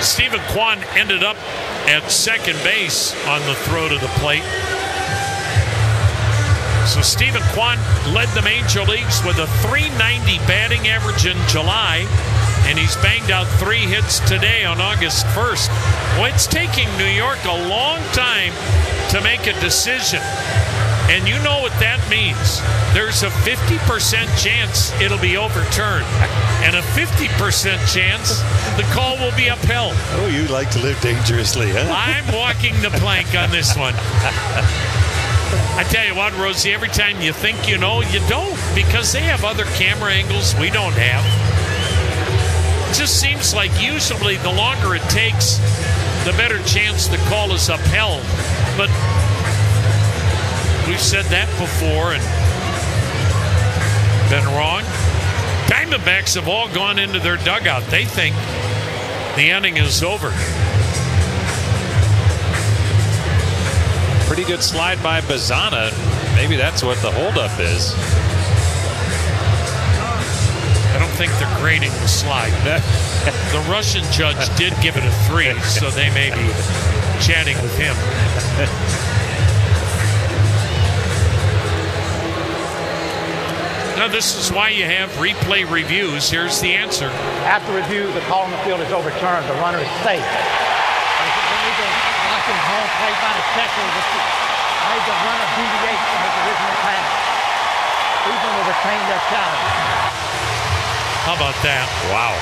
Stephen Kwan ended up at second base on the throw to the plate. So Stephen Kwan led the major leagues with a .390 batting average in July, and he's banged out 3 hits today on August 1st. Well, it's taking New York a long time to make a decision. And you know what that means. There's a 50% chance it'll be overturned, and a 50% chance the call will be upheld. Oh, you like to live dangerously, huh? I'm walking the plank on this one. I tell you what, Rosie, every time you think you know, you don't, because they have other camera angles we don't have. It just seems like usually the longer it takes, the better chance the call is upheld. But we've said that before and been wrong. Diamondbacks have all gone into their dugout. They think the inning is over. Pretty good slide by Bazana. Maybe that's what the holdup is. I don't think they're grading the slide. The Russian judge did give it a 3, so they may be chatting with him. Now, this is why you have replay reviews. Here's the answer. After review, the call on the field is overturned. The runner is safe. Watching home plate by the catcher made the runner deviate from his original pass. Cleveland will retain their challenge. How about that? Wow.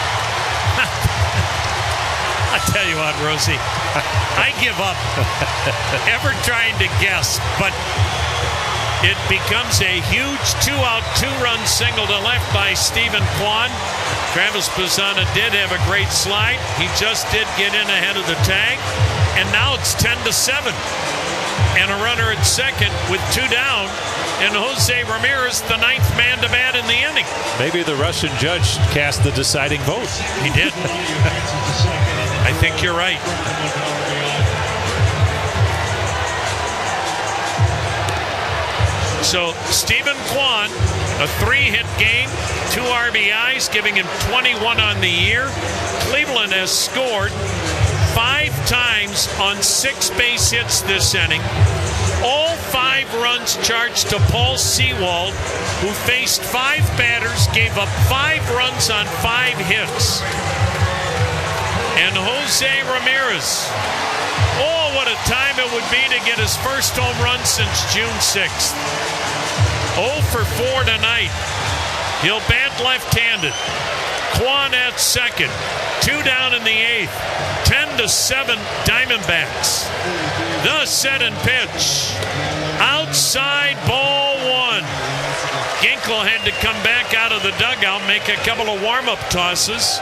I tell you what, Rosie, I give up ever trying to guess, but it becomes a huge 2-out, 2-run single to left by Stephen Kwan. Travis Bazana did have a great slide. He just did get in ahead of the tag. And now it's 10-7. And a runner at second with 2 down. And Jose Ramirez, the 9th man to bat in the inning. Maybe the Russian judge cast the deciding vote. He did. I think you're right. So Stephen Kwan, a 3-hit game, 2 RBIs, giving him 21 on the year. Cleveland has scored 5 times on 6 base hits this inning. All 5 runs charged to Paul Sewald, who faced 5 batters, gave up 5 runs on 5 hits. And Jose Ramirez, oh, what a time it would be to get his first home run since June 6th. 0 for 4 tonight. He'll bat left-handed. Kwan at second. 2 down in the 8th. 10-7 Diamondbacks. The set and pitch. Outside ball 1. Ginkel had to come back out of the dugout, make a couple of warm-up tosses.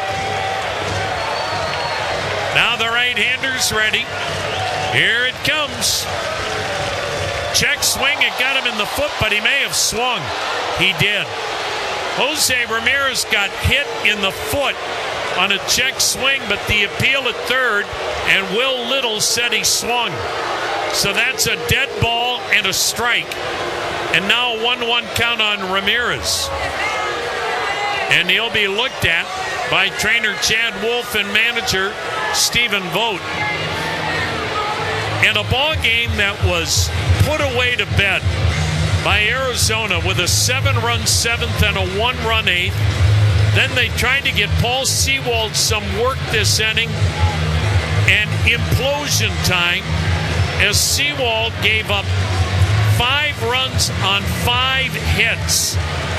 Now the right-hander's ready. Here it comes. Check swing, it got him in the foot, but he may have swung. He did. Jose Ramirez got hit in the foot on a check swing, but the appeal at third, and Will Little said he swung. So that's a dead ball and a strike. And now a 1-1 count on Ramirez. And he'll be looked at by trainer Chad Wolf and manager Stephen Vogt. In a ball game that was put away to bed by Arizona with a 7-run 7th and a 1-run 8th. Then they tried to get Paul Sewald some work this inning, and implosion time as Sewald gave up 5 runs on 5 hits.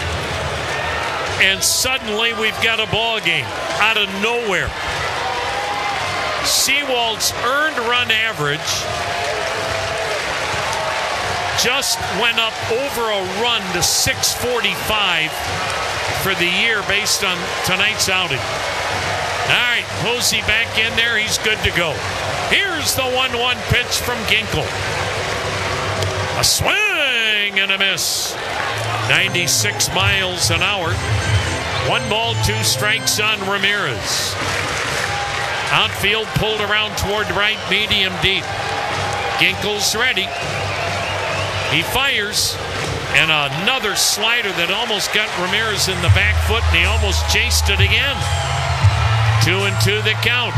And suddenly we've got a ball game out of nowhere. Sewald's earned run average just went up over a run to 645 for the year based on tonight's outing. All right, Hosey back in there. He's good to go. Here's the 1-1 pitch from Ginkel. A swing and a miss. 96 miles an hour. 1 ball, 2 strikes on Ramirez. Outfield pulled around toward right, medium deep. Ginkel's ready. He fires, and another slider that almost got Ramirez in the back foot, and he almost chased it again. 2-2 the count.